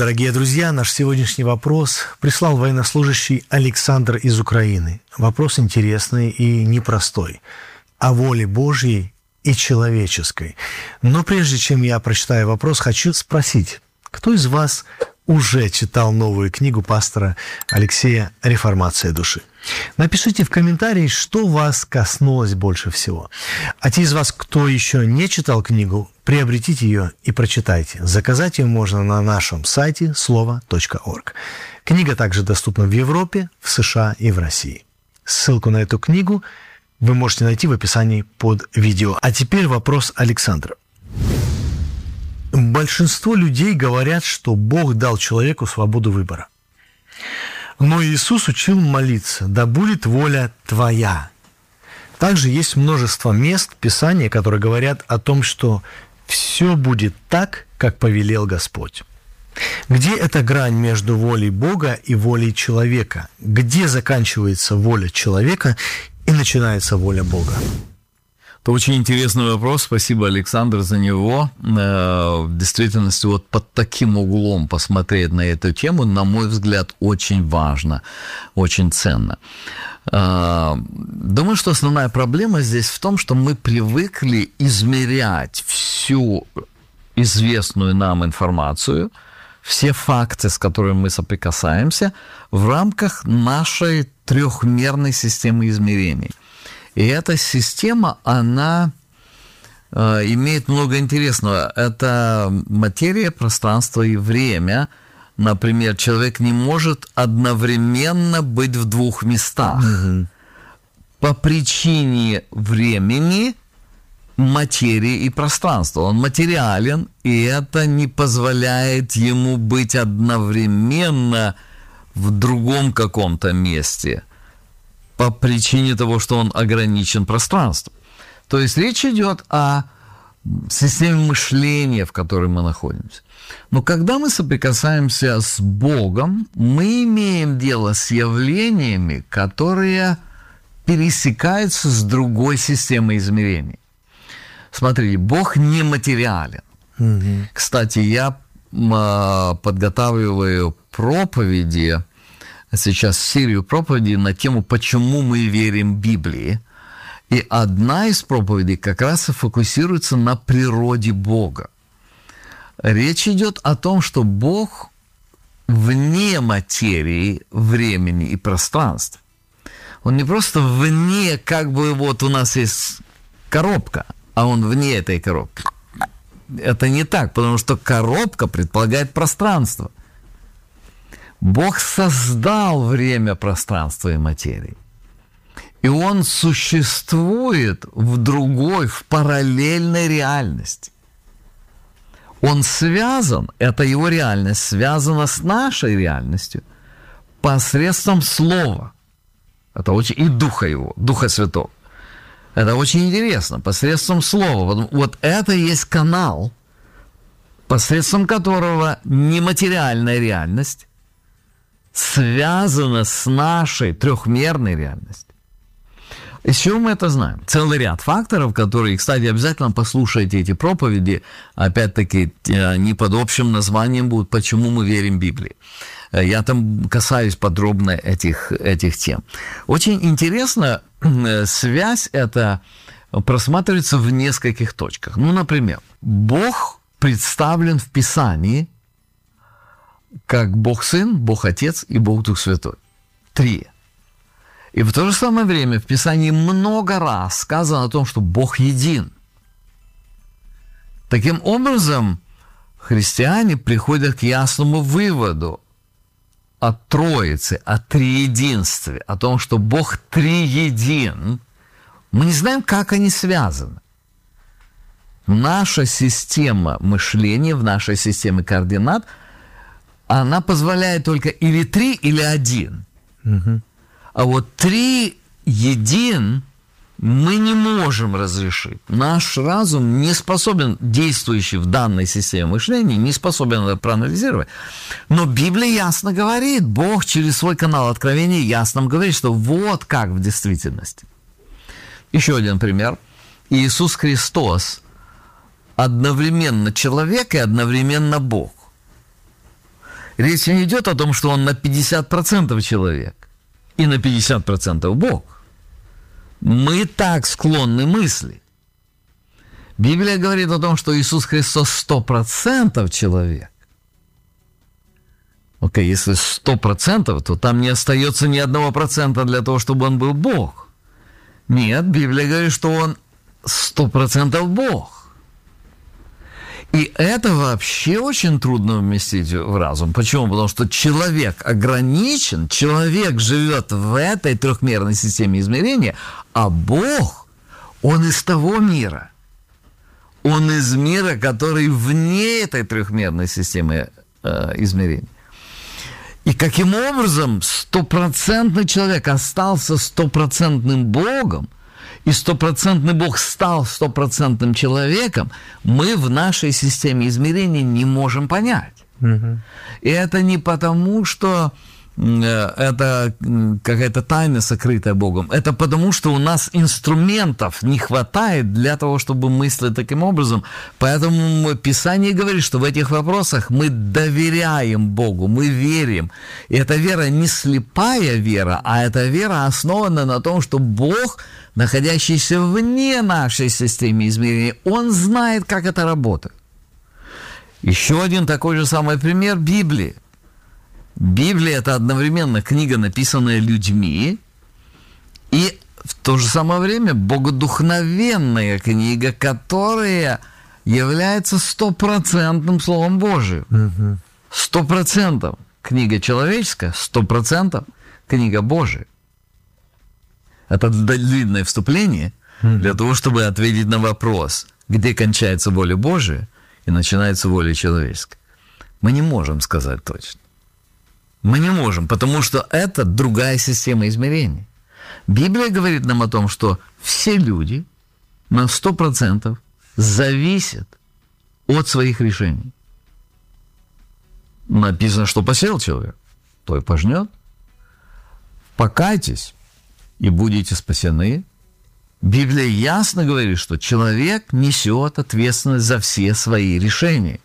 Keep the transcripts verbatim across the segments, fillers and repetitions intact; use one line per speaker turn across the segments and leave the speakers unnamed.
Дорогие друзья, наш сегодняшний вопрос прислал военнослужащий Александр из Украины. Вопрос интересный и непростой. О воле Божьей и человеческой. Но прежде чем я прочитаю вопрос, хочу спросить, кто из вас уже читал новую книгу пастора Алексея «Реформация души»? Напишите в комментарии, что вас коснулось больше всего. А те из вас, кто еще не читал книгу, приобретите ее и прочитайте. Заказать ее можно на нашем сайте слово точка орг. Книга также доступна в Европе, в США и в России. Ссылку на эту книгу вы можете найти в описании под видео. А теперь вопрос Александра. Большинство людей говорят, что Бог дал человеку свободу выбора. Но Иисус учил молиться: «Да будет воля Твоя». Также есть множество мест Писания, которые говорят о том, что все будет так, как повелел Господь. Где эта грань между волей Бога и волей человека? Где заканчивается воля человека и начинается воля Бога?
Это очень интересный вопрос. Спасибо, Александр, за него. В действительности, вот под таким углом посмотреть на эту тему, на мой взгляд, очень важно, очень ценно. Думаю, что основная проблема здесь в том, что мы привыкли измерять всю известную нам информацию, все факты, с которыми мы соприкасаемся, в рамках нашей трехмерной системы измерений. И эта система, она э, имеет много интересного. Это материя, пространство и время. Например, человек не может одновременно быть в двух местах. Mm-hmm. По причине времени, материи и пространства. Он материален, и это не позволяет ему быть одновременно в другом каком-то месте, по причине того, что он ограничен пространством. То есть речь идет о системе мышления, в которой мы находимся. Но когда мы соприкасаемся с Богом, мы имеем дело с явлениями, которые пересекаются с другой системой измерений. Смотрите, Бог нематериален. Mm-hmm. Кстати, я э, подготавливаю проповеди, сейчас серию проповедей на тему «Почему мы верим Библии». И одна из проповедей как раз и фокусируется на природе Бога. Речь идет о том, что Бог вне материи, времени и пространства. Он не просто вне, как бы вот у нас есть коробка, а он вне этой коробки. Это не так, потому что коробка предполагает пространство. Бог создал время, пространство и материю. И Он существует в другой, в параллельной реальности. Он связан, это Его реальность, связана с нашей реальностью посредством Слова. Это очень, и Духа Его, Духа Святого. Это очень интересно, посредством Слова. Вот это и есть канал, посредством которого нематериальная реальность связана с нашей трехмерной реальностью. Из чего мы это знаем? Целый ряд факторов, которые, кстати, обязательно послушайте эти проповеди, опять-таки, они под общим названием будут «Почему мы верим Библии». Я там касаюсь подробно этих, этих тем. Очень интересно, связь эта просматривается в нескольких точках. Ну, например, Бог представлен в Писании как Бог Сын, Бог Отец и Бог Дух Святой. Три. И в то же самое время в Писании много раз сказано о том, что Бог един. Таким образом, христиане приходят к ясному выводу о Троице, о Триединстве, о том, что Бог триедин. Мы не знаем, как они связаны. Наша система мышления, в нашей системе координат, она позволяет только или три, или один. Угу. А вот три един мы не можем разрешить. Наш разум не способен, действующий в данной системе мышления, не способен это проанализировать. Но Библия ясно говорит, Бог через свой канал откровения ясно говорит, что вот как в действительности. Еще один пример. Иисус Христос одновременно человек и одновременно Бог. Речь не идет о том, что он на пятьдесят процентов человек и на пятьдесят процентов Бог. Мы так склонны мыслить. Библия говорит о том, что Иисус Христос сто процентов человек. Окей, если сто процентов, то там не остается ни одного процента для того, чтобы он был Бог. Нет, Библия говорит, что он сто процентов Бог. И это вообще очень трудно вместить в разум. Почему? Потому что человек ограничен, человек живет в этой трехмерной системе измерения, а Бог, он из того мира. Он из мира, который вне этой трехмерной системы э, измерений. И каким образом стопроцентный человек остался стопроцентным Богом, и стопроцентный Бог стал стопроцентным человеком, мы в нашей системе измерений не можем понять. Угу. И это не потому, что это какая-то тайна, сокрытая Богом. Это потому, что у нас инструментов не хватает для того, чтобы мыслить таким образом. Поэтому Писание говорит, что в этих вопросах мы доверяем Богу, мы верим. И эта вера не слепая вера, а эта вера основана на том, что Бог, находящийся вне нашей системы измерений, Он знает, как это работает. Еще один такой же самый пример – Библии. Библия – это одновременно книга, написанная людьми, и в то же самое время богодухновенная книга, которая является стопроцентным Словом Божиим. Сто процентов книга человеческая, сто процентов книга Божия. Это длинное вступление для того, чтобы ответить на вопрос, где кончается воля Божия и начинается воля человеческая. Мы не можем сказать точно. Мы не можем, потому что это другая система измерений. Библия говорит нам о том, что все люди на сто процентов зависят от своих решений. Написано, что посеял человек, то и пожнет. Покайтесь, и будете спасены. Библия ясно говорит, что человек несет ответственность за все свои решения.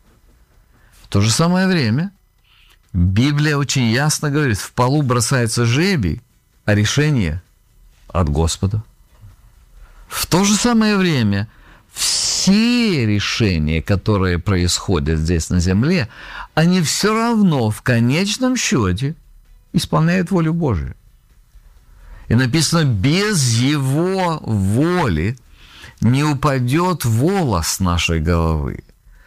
В то же самое время Библия очень ясно говорит, в полу бросается жребий, а решение от Господа. В то же самое время все решения, которые происходят здесь на земле, они все равно в конечном счете исполняют волю Божию. И написано, без Его воли не упадет волос с нашей головы.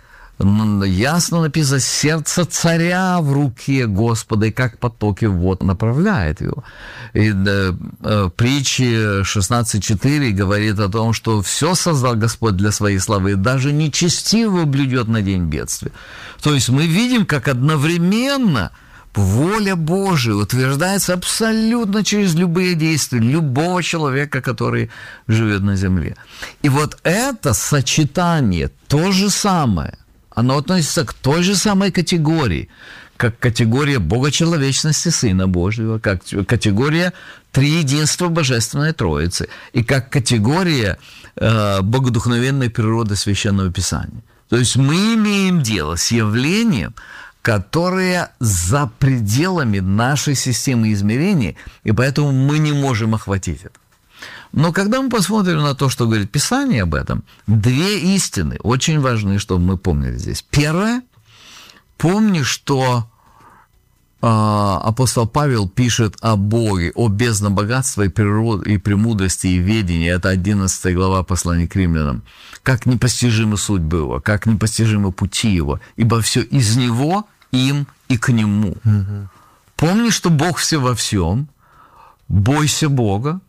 Ясно написано, сердце царя в руке Господа, и как потоки вод направляет его. И да, притчи шестнадцать четыре говорит о том, что все создал Господь для своей славы, и даже нечестивого блюдет на день бедствия. То есть мы видим, как одновременно воля Божия утверждается абсолютно через любые действия любого человека, который живет на земле. И вот это сочетание, то же самое, оно относится к той же самой категории, как категория богочеловечности Сына Божьего, как категория триединства Божественной Троицы и как категория э, богодухновенной природы Священного Писания. То есть мы имеем дело с явлением, которое за пределами нашей системы измерений, и поэтому мы не можем охватить это. Но когда мы посмотрим на то, что говорит Писание об этом, две истины очень важны, чтобы мы помнили здесь. Первое, помни, что э, апостол Павел пишет о Боге, о бездном богатстве и, природ, и премудрости и ведении. Это одиннадцатая глава послания к римлянам. Как непостижимы судьбы его, как непостижимы пути его, ибо все из него, им и к нему. Угу. Помни, что Бог все во всем, бойся Бога,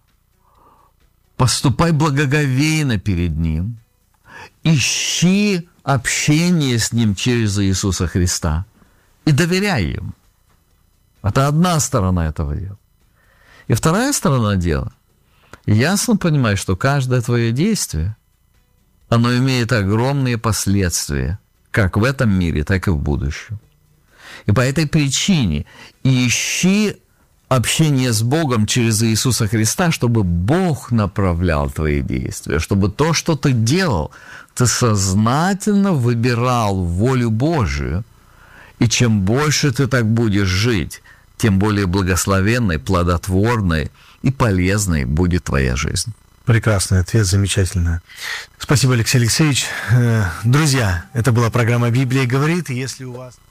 поступай благоговейно перед Ним, ищи общение с Ним через Иисуса Христа и доверяй Ему. Это одна сторона этого дела. И вторая сторона дела. Ясно понимаешь, что каждое твое действие, оно имеет огромные последствия, как в этом мире, так и в будущем. И по этой причине ищи общение с Богом через Иисуса Христа, чтобы Бог направлял твои действия, чтобы то, что ты делал, ты сознательно выбирал волю Божию И чем больше ты так будешь жить, тем более благословенной, плодотворной и полезной будет твоя жизнь.
Прекрасный ответ, замечательно. Спасибо, Алексей Алексеевич. Друзья, это была программа «Библия говорит». Если у вас...